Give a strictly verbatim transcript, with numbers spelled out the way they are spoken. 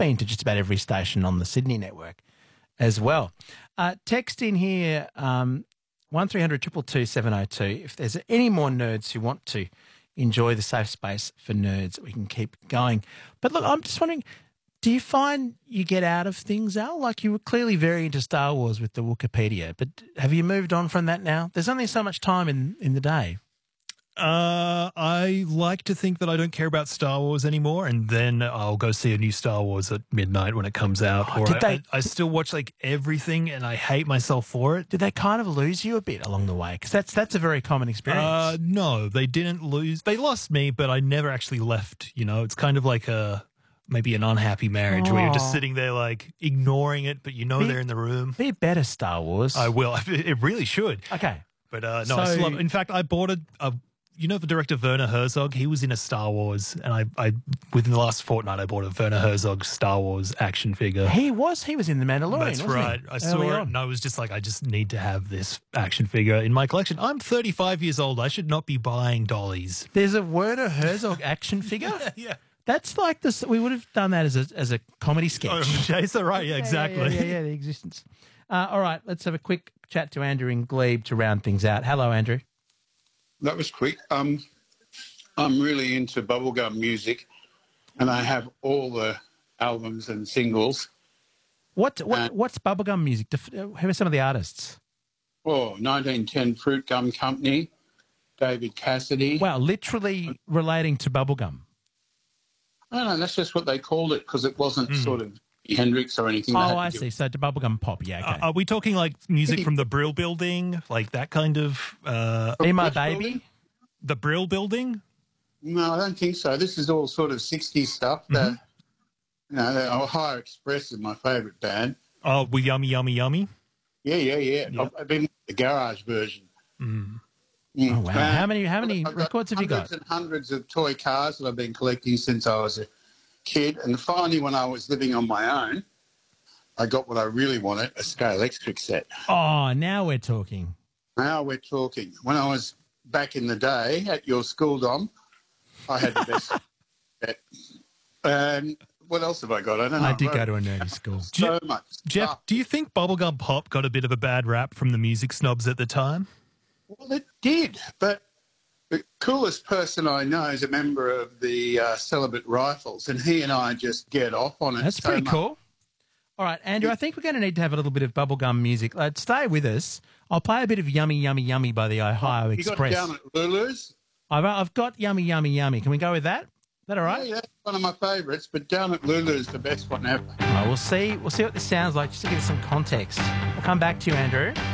been to just about every station on the Sydney network as well. Uh, text in here, um, one three hundred two two two seven oh two. If there's any more nerds who want to enjoy the safe space for nerds, we can keep going. But look, I'm just wondering, do you find you get out of things, Al? Like, you were clearly very into Star Wars with the Wikipedia, but have you moved on from that now? There's only so much time in, in the day. Uh, I like to think that I don't care about Star Wars anymore, and then I'll go see a new Star Wars at midnight when it comes out. Oh, or did I, they- I, I still watch like everything, and I hate myself for it. Did they kind of lose you a bit along the way? Because that's, that's a very common experience. Uh, no, they didn't lose. They lost me, but I never actually left. You know, it's kind of like a maybe an unhappy marriage where you're just Aw. sitting there like ignoring it, but you know Be- they're in the room. Be a better Star Wars. I will. It really should. Okay. But uh, no, I So- still love it. In fact, I bought a, a you know the director Werner Herzog? He was in a Star Wars, and I, I within the last fortnight, I bought a Werner Herzog Star Wars action figure. He was. He was in The Mandalorian, That's wasn't right. he? I saw Early it, on. and I was just like, I just need to have this action figure in my collection. I'm thirty-five years old. I should not be buying dollies. There's a Werner Herzog action figure? Yeah. That's like this. We would have done that as a, as a comedy sketch. Oh, Jason, right? Yeah, exactly. Yeah, yeah, yeah, yeah, the existence. Uh, all right, let's have a quick chat to Andrew in Glebe to round things out. Hello, Andrew. That was quick. Um, I'm really into bubblegum music, and I have all the albums and singles. What, what Uh, What's bubblegum music? Def- uh, Who are some of the artists? Oh, nineteen ten Fruit Gum Company, David Cassidy. Wow, literally relating to bubblegum. I don't know, that's just what they called it because it wasn't sort of Hendrix or anything. They had Oh, to I give- see. So to bubblegum pop, yeah, Uh, okay. are we talking like music from the Brill Building, like that kind of uh, Be My Which Baby? building? the Brill Building? No, I don't think so. This is all sort of sixties stuff. The, you know, the Ohio Express is my favourite band. Oh, we yummy, yummy, yummy. Yeah, yeah, yeah. I've, I've been with the garage version. Mm. Oh, wow. How many- how many I've records have you got? Hundreds and hundreds of toy cars that I've been collecting since I was a kid. And finally, when I was living on my own, I got what I really wanted, a Scale Electric set. Oh, now we're talking. Now we're talking. When I was back in the day at your school, Dom, I had the best set. And what else have I got? I don't know. I did I've go got to a nerdy school. so much Jeff, stuff. do you think bubblegum pop got a bit of a bad rap from the music snobs at the time? Well, it did, but the coolest person I know is a member of the uh, Celibate Rifles, and he and I just get off on it. That's so pretty much. cool. All right, Andrew, I think we're going to need to have a little bit of bubblegum music. Uh, stay with us. I'll play a bit of Yummy, Yummy, Yummy by the Ohio You got Express. down at Lulu's? I've, I've got Yummy, Yummy, Yummy. Can we go with that? Is that all right? Yeah, that's one of my favourites, but down at Lulu's the best one ever. Well, we'll see. We'll see what this sounds like, just to give us some context. We'll come back to you, Andrew.